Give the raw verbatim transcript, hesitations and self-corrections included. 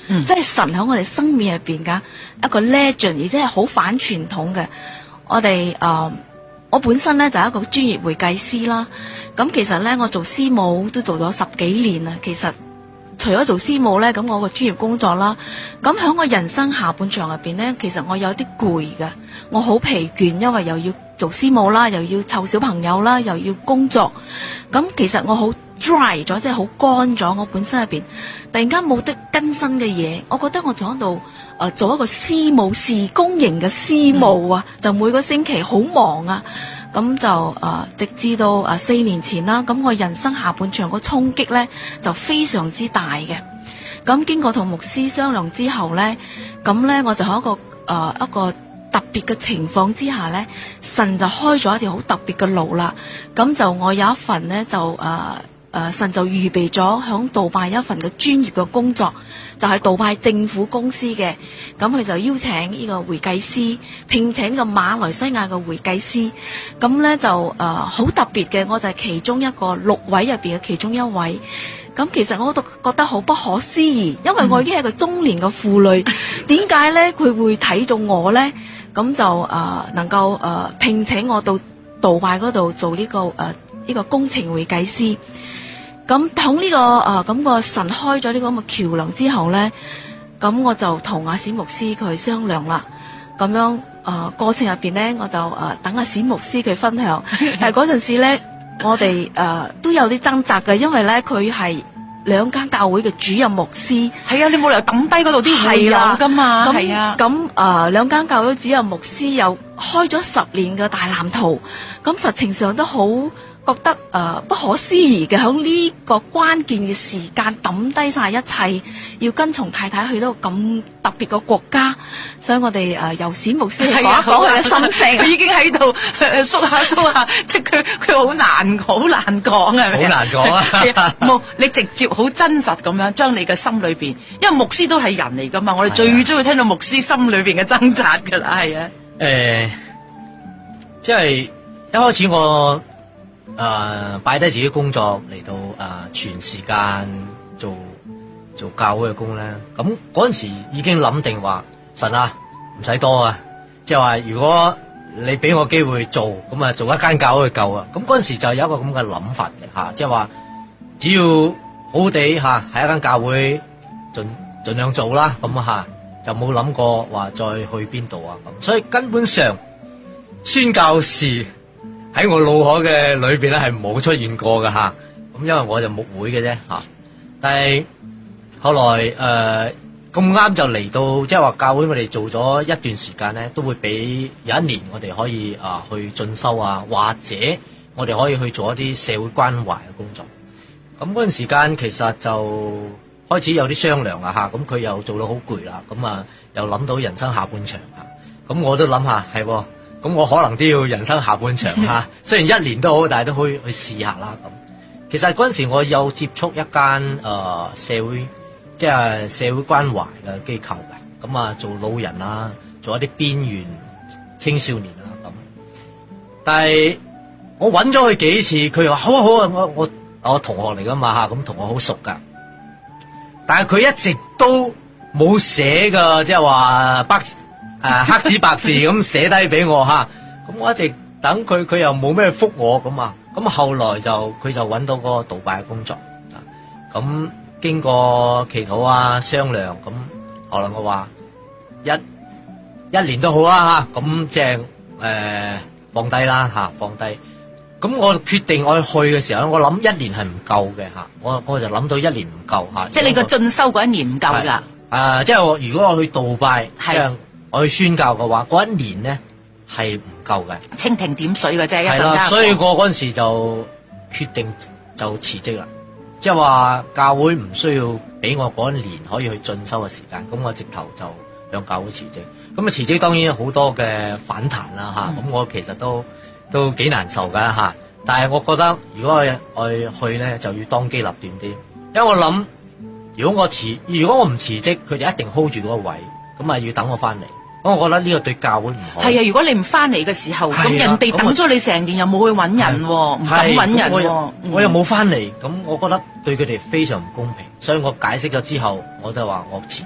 嗯、即係神喺我哋生命入邊噶一個 legend， 而且係好反傳統嘅。我哋誒、呃，我本身咧就係、是、一個專業會計師啦。咁其實咧，我做師母都做咗十幾年啦。其實除咗做師母咧，咁我個專業工作啦，咁喺我人生下半場入邊咧，其實我有啲攰嘅，我好疲倦，因為又要做師母啦，又要湊小朋友啦，又要工作。咁其實我好 dry 咗，即係好乾咗。我本身入邊突然間冇得更新嘅嘢，我覺得我仲喺度誒做一個師母，事工型嘅師母啊，嗯、就每個星期好忙啊。咁就誒、呃、直至到誒、呃、四年前啦，咁我人生下半場個衝擊咧就非常之大嘅。咁經過同牧師商量之後咧，咁咧我就喺一個誒、呃、一個特別嘅情況之下咧，神就開咗一條好特別嘅路啦。咁就我有一份咧就誒。呃誒、呃，神就預備咗響杜拜一份嘅專業嘅工作，就係、是、杜拜政府公司嘅。咁佢就邀請呢個會計師，聘請個馬來西亞嘅會計師。咁咧就誒好、呃、特別嘅，我就係其中一個六位入邊嘅其中一位。咁其實我都覺得好不可思議，因為我已經係個中年嘅婦女，點解咧佢會睇中我咧？咁就誒、呃、能夠誒、呃、聘請我到杜拜嗰度做呢、這個誒呢、呃這個工程會計師。咁響呢個誒咁個神開咗呢個咁嘅橋樑之後咧，咁我就同阿史牧師佢商量啦。咁樣誒、呃、過程入邊咧，我就誒、呃、等阿史牧師佢分享。係嗰陣時咧，我哋誒、呃、都有啲掙扎嘅，因為咧佢係兩間教會嘅主任牧師。係啊，你冇理由抌低嗰度啲會友噶嘛。係啊。咁誒兩間教會主任牧師又開咗十年嘅大藍圖，咁實情上都好覺得誒、呃、不可思議嘅，喺呢個關鍵嘅時間抌低晒一切，要跟從太太去到咁特別嘅國家，所以我哋誒、呃、由史牧師嚟講一講佢嘅心聲。佢已經喺度縮下縮下，即係佢佢好難好難講係咪？好難講啊！冇你直接好真實咁樣將你嘅心裏邊，因為牧師都係人嚟噶嘛，我哋最中意聽到牧師心裏邊嘅掙扎噶啦，係啊。誒、呃，即係一開始我。誒，擺低、呃、自己工作嚟到誒、呃，全時間做做教會嘅工咧。咁嗰陣時已經諗定話，神啊，唔使多啊，即係話如果你俾我機會做，咁啊做一間教會就夠啊。咁嗰陣時就有一個咁嘅諗法嘅吓，即係話只要好好地吓喺一間教會盡盡量做啦，咁啊吓就冇諗過話再去邊度啊咁。所以根本上宣教士喺我腦海嘅裏邊咧係冇出現過嘅吓，咁因為我就牧會嘅啫吓，但係後來誒咁啱就嚟到，即係話教會我哋做咗一段時間咧，都會俾有一年我哋可以啊去進修啊，或者我哋可以去做一啲社會關懷嘅工作。咁嗰段時間其實就開始有啲商量啊吓，咁佢又做到好攰啦，咁啊又諗到人生下半場吓，咁我都諗下係。咁我可能都要人生下半場吓，雖然一年都好，但係都可以去試下啦。咁其實嗰陣時我有接觸一間誒、呃、社會，即係社會關懷嘅機構嘅，咁啊做老人啊，做一啲邊緣青少年啊咁。但係我揾咗佢幾次，佢又話好啊好啊，我我我同學嚟噶嘛吓，咁同我好熟噶。但係佢一直都冇寫噶，即係話北。誒、啊，黑紙白字咁寫低俾我吓，咁我一直等佢，佢又冇咩覆我咁啊，咁後來就佢就揾到嗰個杜拜嘅工作，咁經過祈禱啊商量，咁後來我話一一年都好啦吓，咁即係誒放低啦吓，放低，咁我決定我去嘅時候，我諗一年係唔夠嘅吓，我我就諗到一年唔夠吓，即係你個進修嗰一年唔夠噶，誒，即係我如果我去杜拜係。我去宣教嘅話，嗰一年咧係唔夠嘅，蜻蜓點水嘅啫。係啦，所以我嗰陣時就決定就辭職啦，即係話教會唔需要俾我嗰一年可以去進修嘅時間，咁我直頭就向教會辭職。咁啊辭職當然有好多嘅反彈啦吓，咁、嗯、我其實都都幾難受噶吓。但係我覺得如果我我去咧就要當機立斷啲，因為我諗如果我辭如果我唔辭職，佢哋一定 hold 住嗰個位，咁啊要等我翻嚟。咁我覺得呢個對教會唔好。係啊，如果你唔翻嚟嘅時候，咁人哋等咗你成年又冇去揾人，唔敢揾人，我又、嗯、我又冇翻嚟，咁我覺得對佢哋非常唔公平。所以我解釋咗之後，我就話我辭